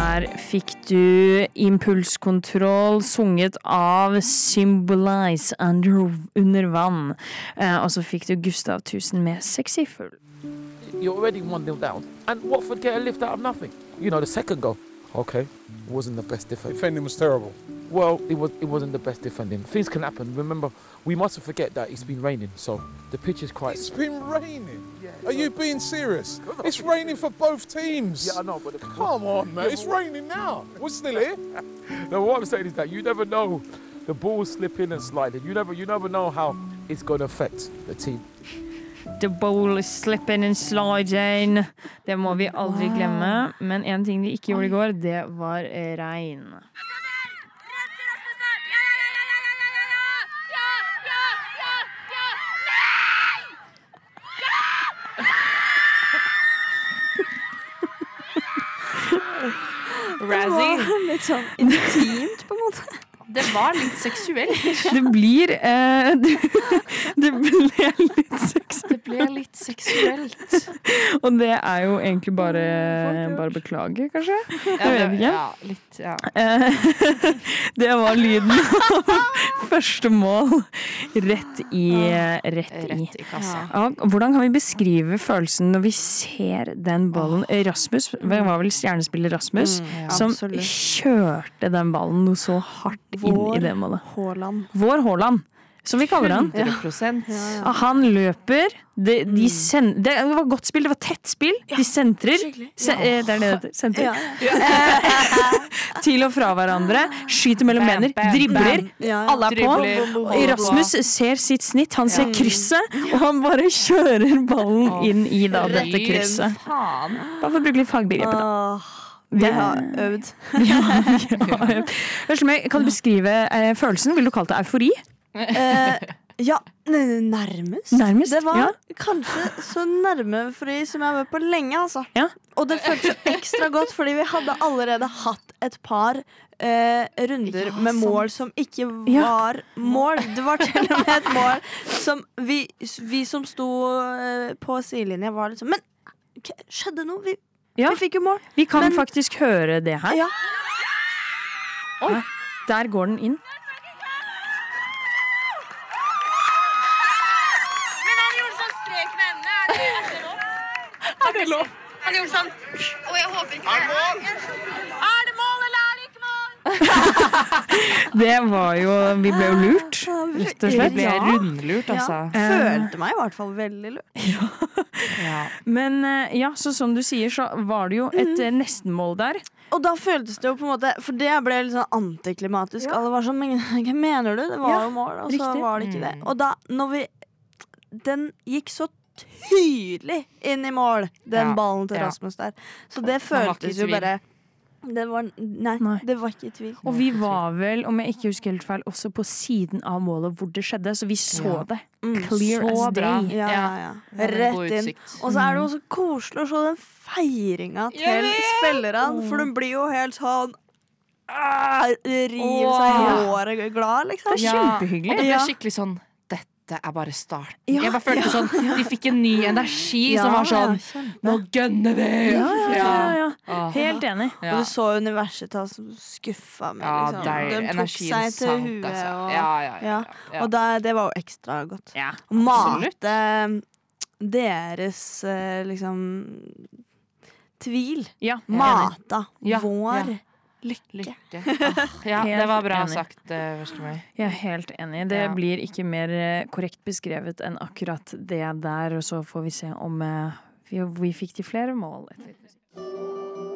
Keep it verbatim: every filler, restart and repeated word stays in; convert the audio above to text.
der fikk du impulskontroll sunget av Symbolize under, under vann. Eh, og så fikk du Gustav Tusen med Sexy Full. You're already one nil down. And Watford get a lift out of nothing. You know, the second goal. Okay, it wasn't the best defending. Defending was terrible. Well, it was. It wasn't the best defending. Things can happen. Remember, we mustn't forget that it's been raining, so the pitch is quite. It's been raining. Yeah, Are you being serious? It's raining for both teams. Yeah, I know, but the, Come on, mate. It's raining now. We're still here. no, what I'm saying is that you never know the ball slipping and sliding. You never, you never know how it's going to affect the team. The ball slipping and sliding. Det må vi aldri glemme. Men en ting de ikke gjorde i går, det var regn. Razzie. Litt sånn intimt på en måte. Det var litt seksuelt. Det blir eh, det, det ble litt seksuelt. Det ble litt seksuelt. Og det er jo egentlig bare bare beklage, kanskje? Jeg Ja, vet det, ikke. ja, litt, ja. Eh, det var lyden av første mål rett i rett i. Rett i kassa. Ja, hvordan kan vi beskrive følelsen når vi ser den ballen? Rasmus, det var vel stjernespiller Rasmus, Mm, ja, som absolutt. kjørte den ballen noe så hardt inn i det målet. Haaland. Vår Haaland, som vi kaller han. hundre prosent. Ja, ja. Ah, Han løper, de, de sen, det var godt spill, det var tett spill, de sentrer, se, eh, det er det det heter, sentrer, Eh, til og fra hverandre, skyter mellom Bam, bener, bam, dribler, Ja, ja. alle er på. Dribler. Rasmus ser sitt snitt, han ser krysset, og han bare kjører ballen inn i da, dette krysset. Faen. Bare for å bruke litt fagbegrepet da. Åh, vi har øvd. Hør, meg, kan du beskrive eh, følelsen? Vil du kalle det eufori? Eh, ja, n- nærmest. Nærmest, Det var ja. kanskje så nærme eufori som jeg har vært på lenge, altså. Ja. Og det føltes så ekstra godt, fordi vi hadde allerede hatt et par eh, runder Ja, med sant. mål som ikke Ja. var mål. Det var til og med et mål som vi, vi som sto eh, på sidelinja, var liksom Men k- skjedde noe? Vi, Ja. vi fikk jo mål. Vi kan Men- faktisk høre det her. Ja. Oi, der går den inn. Men han gjorde sånn strek med hendene. Er det, er det lov? Er det lov? Han gjorde sånn. Og jeg håper ikke det. Er det mål, eller er det ikke mål? Det var jo Vi ble jo lurt, rett og Det slett. ble Ja. rundlurt, altså. Ja. Følte meg i hvert fall veldig lurt. Ja. Men eh, ja, så som du sier, så var det jo et eh, nestenmål der. Og da føltes det jo på en måte For det ble litt sånn antiklimatisk. Alle var sånn, men hva mener du? Det var Ja, jo mål, og så riktig. var det ikke det. Mm. Og da, når vi Den gikk så tydelig inn i mål, den Ja, ballen til ja. Rasmus der. Så det var ikke i føltes jo tvil. bare det var, nei, Nei. det var ikke i tvil. Og vi var vel, om jeg ikke husker helt feil, også på siden av målet hvor det skjedde, så vi så Ja. det. Mm, Clear så as bra. day. Ja, ja, ja. Ja, god Rett inn. utsikt. Og så er det jo så koselig å se den feiringa til Jeg vet! spillerne, for de blir jo helt sånn ah, river seg i Åh. håret glad, liksom. Det er kjempehyggelig. Og det ble Ja. skikkelig sånn Dette er bare starten. Ja, Jeg bare følte sånn De fikk en ny energi som var sånn ja, kjempe. Nå gønner vi! Ja, ja, ja, ja. Åh. Helt enig. Og Ja. du så universet ta som skuffa med, Ja, liksom. der, De tok energien seg til sank, huet. altså. Og, Ja, ja, ja, ja. ja. og da, det var jo ekstra godt. Ja. Å mate deres eh, liksom tvil. Ja, Mata Ja, vår ja. lykke. Lykke. Ah, ja, Helt det var bra enig. sagt, uh, Veslemøy. Jeg er helt enig. Det Ja. blir ikke mer eh, korrekt beskrevet enn akkurat det der, og så får vi se om eh, vi, vi fikk til flere mål etter litt musikk.